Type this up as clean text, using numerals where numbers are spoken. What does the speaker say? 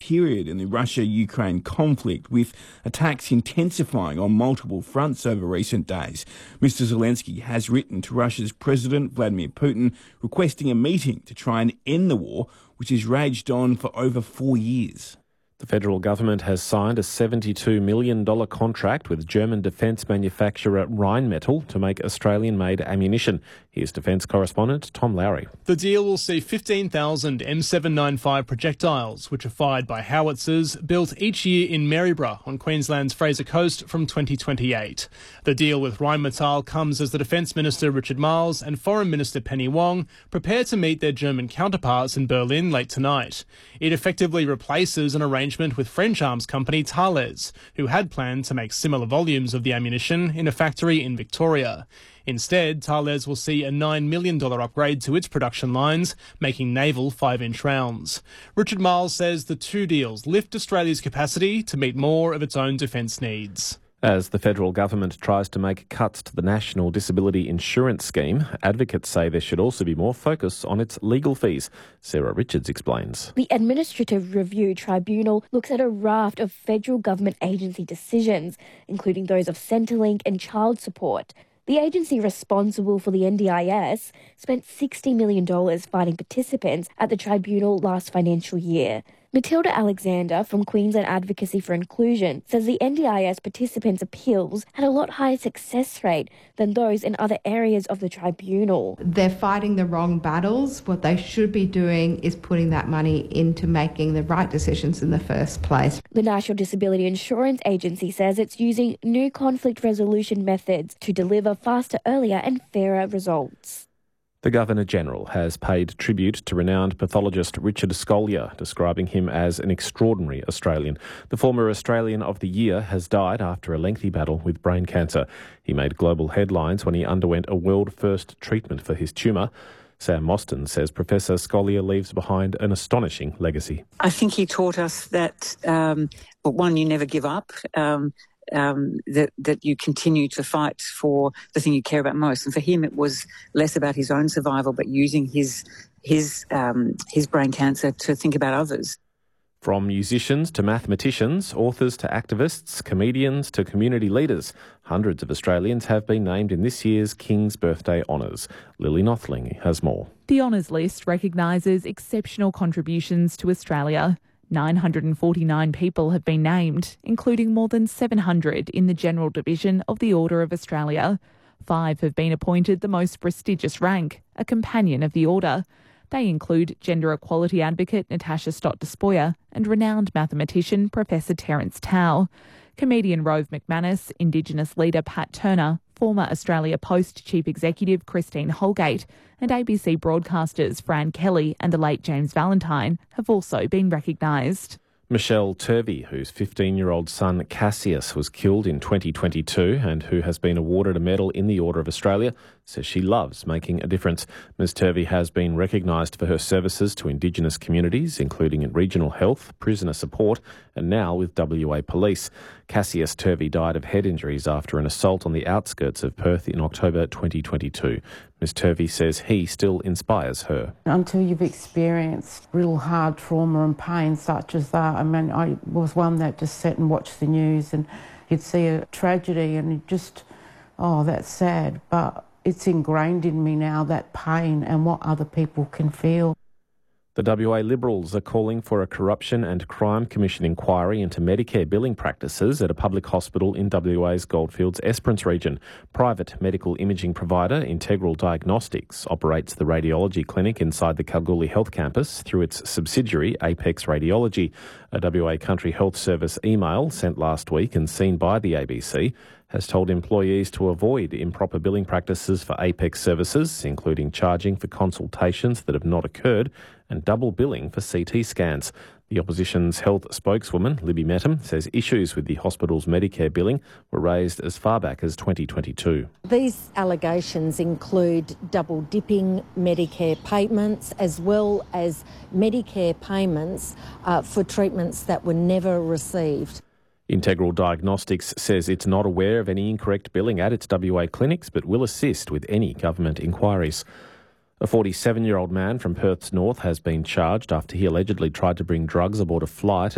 period in the Russia-Ukraine conflict, with attacks intensifying on multiple fronts over recent days. Mr. Zelensky has written to Russia's President Vladimir Putin requesting a meeting to try and end the war, which has raged on for over 4 years. The federal government has signed a $72 million contract with German defence manufacturer Rheinmetall to make Australian-made ammunition. Here's defence correspondent Tom Lowry. The deal will see 15,000 M795 projectiles, which are fired by howitzers, built each year in Maryborough on Queensland's Fraser Coast from 2028. The deal with Rheinmetall comes as the Defence Minister Richard Marles and Foreign Minister Penny Wong prepare to meet their German counterparts in Berlin late tonight. It effectively replaces an arrangement with French arms company Thales, who had planned to make similar volumes of the ammunition in a factory in Victoria. Instead, Thales will see a $9 million upgrade to its production lines, making naval 5-inch rounds. Richard Marles says the two deals lift Australia's capacity to meet more of its own defence needs. As the federal government tries to make cuts to the National Disability Insurance Scheme, advocates say there should also be more focus on its legal fees. Sarah Richards explains. The Administrative Review Tribunal looks at a raft of federal government agency decisions, including those of Centrelink and child support. The agency responsible for the NDIS spent $60 million fighting participants at the tribunal last financial year. Matilda Alexander from Queensland Advocacy for Inclusion says the NDIS participants' appeals had a lot higher success rate than those in other areas of the tribunal. They're fighting the wrong battles. What they should be doing is putting that money into making the right decisions in the first place. The National Disability Insurance Agency says it's using new conflict resolution methods to deliver faster, earlier and fairer results. The Governor-General has paid tribute to renowned pathologist Richard Scolyer, describing him as an extraordinary Australian. The former Australian of the Year has died after a lengthy battle with brain cancer. He made global headlines when he underwent a world-first treatment for his tumour. Sam Mostyn says Professor Scolyer leaves behind an astonishing legacy. I think he taught us that, one, you never give up, that you continue to fight for the thing you care about most. And for him, it was less about his own survival, but using his brain cancer to think about others. From musicians to mathematicians, authors to activists, comedians to community leaders, hundreds of Australians have been named in this year's King's Birthday Honours. Lily Nothling has more. The honours list recognises exceptional contributions to Australia. 949 people have been named, including more than 700 in the General Division of the Order of Australia. 5 have been appointed the most prestigious rank, a Companion of the Order. They include gender equality advocate Natasha Stott-Despoja and renowned mathematician Professor Terence Tao. Comedian Rove McManus, Indigenous leader Pat Turner, former Australia Post Chief Executive Christine Holgate, and ABC broadcasters Fran Kelly and the late James Valentine have also been recognised. Michelle Turvey, whose 15-year-old son Cassius was killed in 2022 and who has been awarded a medal in the Order of Australia, says she loves making a difference. Ms Turvey has been recognised for her services to Indigenous communities, including in regional health, prisoner support, and now with WA Police. Cassius Turvey died of head injuries after an assault on the outskirts of Perth in October 2022. Ms Turvey says he still inspires her. Until you've experienced real hard trauma and pain such as that, I mean, I was one that just sat and watched the news and you'd see a tragedy and you just, oh, that's sad. But it's ingrained in me now, that pain and what other people can feel. The WA Liberals are calling for a Corruption and Crime Commission inquiry into Medicare billing practices at a public hospital in WA's Goldfields Esperance region. Private medical imaging provider Integral Diagnostics operates the radiology clinic inside the Kalgoorlie Health Campus through its subsidiary Apex Radiology. A WA Country Health Service email sent last week and seen by the ABC has told employees to avoid improper billing practices for Apex services, including charging for consultations that have not occurred and double billing for CT scans. The opposition's health spokeswoman, Libby Mettam, says issues with the hospital's Medicare billing were raised as far back as 2022. These allegations include double-dipping Medicare payments as well as Medicare payments for treatments that were never received. Integral Diagnostics says it's not aware of any incorrect billing at its WA clinics but will assist with any government inquiries. A 47-year-old man from Perth's north has been charged after he allegedly tried to bring drugs aboard a flight